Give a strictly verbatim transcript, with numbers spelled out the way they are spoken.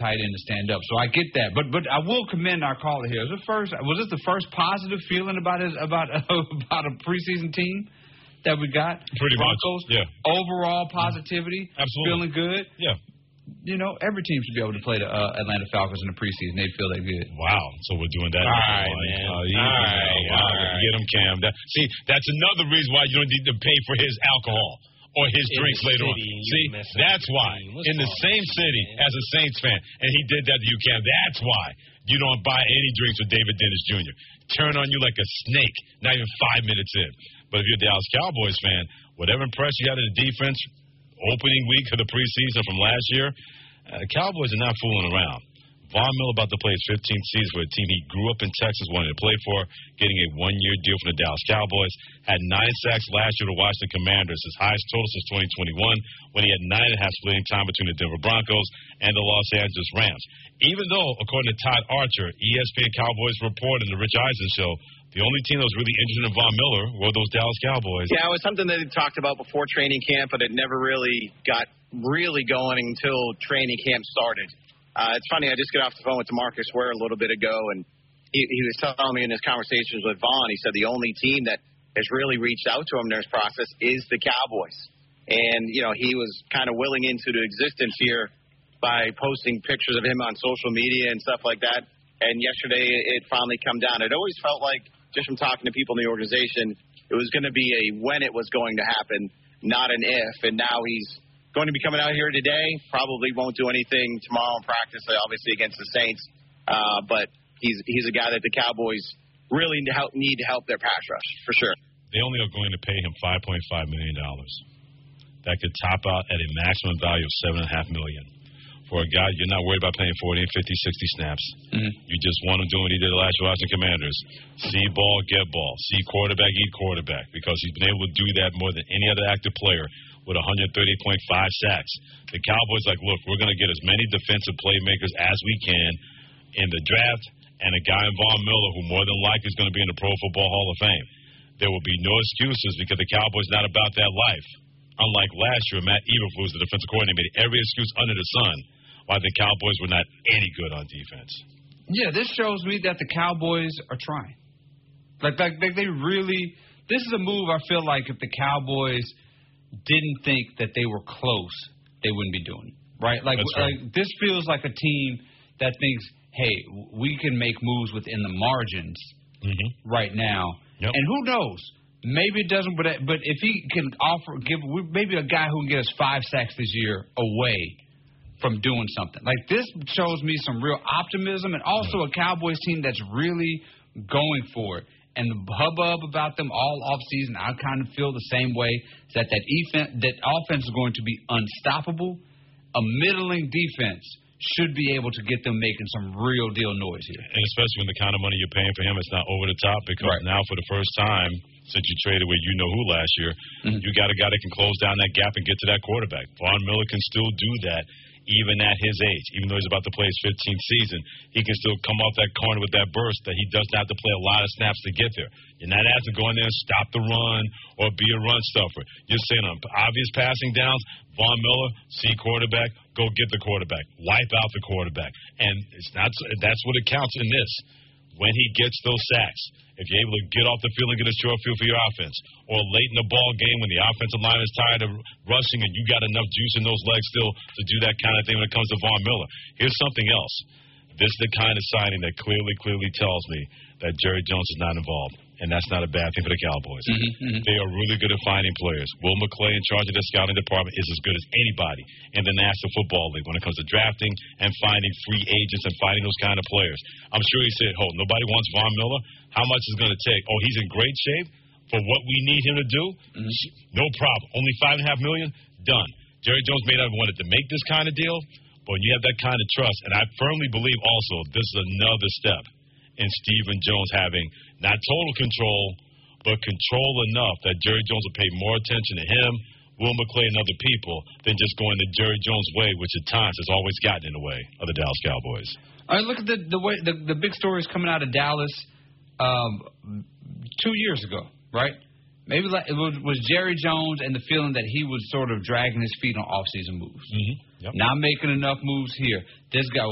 tight end to stand up. So I get that. But but I will commend our caller here. Was, the first, was this the first positive feeling about his, about, about a preseason team that we got? Pretty Broncos? much, yeah. Overall positivity? Absolutely. Feeling good? Yeah. You know, every team should be able to play the uh, Atlanta Falcons in the preseason. They feel that good. Wow. So we're doing that. All right, man. Uh, all right, all right. Get him, Cam. That, see, that's another reason why you don't need to pay for his alcohol or his in drinks later on. See, that's why. In the same city as a Saints fan, and he did that to you, Cam. That's why you don't buy any drinks with David Dennis Junior Turn on you like a snake, not even five minutes in. But if you're a Dallas Cowboys fan, whatever impression you had of the defense, opening week of the preseason from last year, Uh, the Cowboys are not fooling around. Von Miller about to play his fifteenth season for a team he grew up in Texas, wanted to play for, getting a one-year deal from the Dallas Cowboys. Had nine sacks last year to Washington Commanders, his highest total since twenty twenty-one, when he had nine and a half splitting time between the Denver Broncos and the Los Angeles Rams. Even though, according to Todd Archer, E S P N Cowboys report in the Rich Eisen show, the only team that was really interested in Von Miller were those Dallas Cowboys. Yeah, it was something that they talked about before training camp, but it never really got really going until training camp started. Uh, it's funny, I just got off the phone with DeMarcus Ware a little bit ago, and he, he was telling me in his conversations with Von, he said the only team that has really reached out to him in this process is the Cowboys. And, you know, he was kind of willing into the existence here by posting pictures of him on social media and stuff like that. And yesterday it finally come down. It always felt like, just from talking to people in the organization, it was going to be a when it was going to happen, not an if. And now he's going to be coming out here today. Probably won't do anything tomorrow in practice, obviously against the Saints. Uh, but he's he's a guy that the Cowboys really need to help, need to help their pass rush, for sure. They only are going to pay him five point five million dollars. That could top out at a maximum value of seven point five million dollars. For a guy, you're not worried about playing forty and fifty, sixty snaps. Mm-hmm. You just want him doing what he did last year, Washington Commanders. See ball, get ball. See quarterback, eat quarterback. Because he's been able to do that more than any other active player with one hundred thirty point five sacks. The Cowboys like, look, we're going to get as many defensive playmakers as we can in the draft, and a guy in Von Miller who more than likely is going to be in the Pro Football Hall of Fame. There will be no excuses because the Cowboys not about that life. Unlike last year, Matt Eberflus, the defensive coordinator, made every excuse under the sun why the Cowboys were not any good on defense. Yeah, this shows me that the Cowboys are trying. Like, like they, they really – this is a move I feel like if the Cowboys didn't think that they were close, they wouldn't be doing it, right? Like, right. like this feels like a team that thinks, hey, we can make moves within the margins mm-hmm. right now. Yep. And who knows? Maybe it doesn't, but but if he can offer, give maybe a guy who can get us five sacks this year away from doing something. Like, this shows me some real optimism and also a Cowboys team that's really going for it. And the hubbub about them all offseason, I kind of feel the same way, is that that, efen- that offense is going to be unstoppable. A middling defense should be able to get them making some real deal noise here. And especially when the kind of money you're paying for him, it's not over the top because right. now for the first time since you traded with you-know-who last year, mm-hmm. you got a guy that can close down that gap and get to that quarterback. Von Miller can still do that even at his age. Even though he's about to play his fifteenth season, he can still come off that corner with that burst that he doesn't have to play a lot of snaps to get there. You're not asking to go in there and stop the run or be a run stuffer. You're saying on obvious passing downs, Von Miller, see quarterback, go get the quarterback. Wipe out the quarterback. And it's not. That's what it counts in this. When he gets those sacks, if you're able to get off the field and get a short field for your offense, or late in the ball game when the offensive line is tired of rushing and you got enough juice in those legs still to do that kind of thing when it comes to Von Miller. Here's something else. This is the kind of signing that clearly, clearly tells me that Jerry Jones is not involved. And that's not a bad thing for the Cowboys. Mm-hmm, mm-hmm. They are really good at finding players. Will McClay, in charge of the scouting department, is as good as anybody in the National Football League when it comes to drafting and finding free agents and finding those kind of players. I'm sure he said, oh, nobody wants Von Miller. How much is it going to take? Oh, he's in great shape for what we need him to do? Mm-hmm. No problem. Only five and a half million? Done. Jerry Jones may not have wanted to make this kind of deal, but when you have that kind of trust, and I firmly believe also this is another step in Stephen Jones having not total control, but control enough that Jerry Jones will pay more attention to him, Will McClay, and other people than just going the Jerry Jones way, which at times has always gotten in the way of the Dallas Cowboys. All right, look at the the way the, the big stories coming out of Dallas um, two years ago, right? Maybe like, it was, was Jerry Jones and the feeling that he was sort of dragging his feet on offseason moves. Mm-hmm. Yep. Not making enough moves here. This guy,